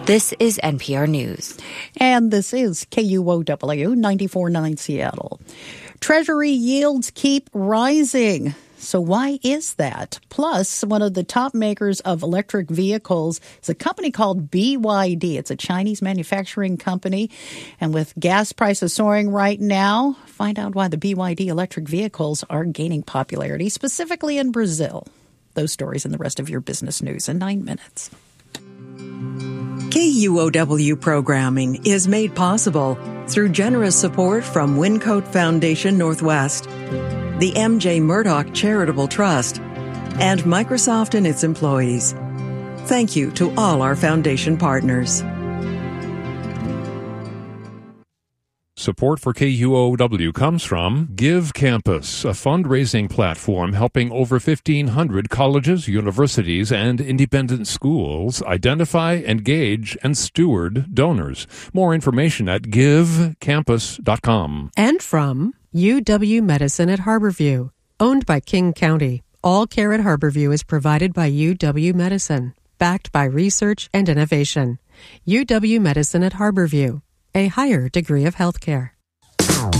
This is NPR News. And this is KUOW 94.9 Seattle. Treasury yields keep rising. So why is that? Plus, one of the top makers of electric vehicles is a company called BYD. It's a Chinese manufacturing company. And with gas prices soaring right now, find out why the BYD electric vehicles are gaining popularity, specifically in Brazil. Those stories and the rest of your business news in 9 minutes. KUOW programming is made possible through generous support from Wyncote Foundation Northwest, the MJ Murdoch Charitable Trust, and Microsoft and its employees. Thank you to all our foundation partners. Support for KUOW comes from Give Campus, a fundraising platform helping over 1,500 colleges, universities, and independent schools identify, engage, and steward donors. More information at givecampus.com. And from UW Medicine at Harborview, owned by King County. All care at Harborview is provided by UW Medicine, backed by research and innovation. UW Medicine at Harborview, a higher degree of healthcare.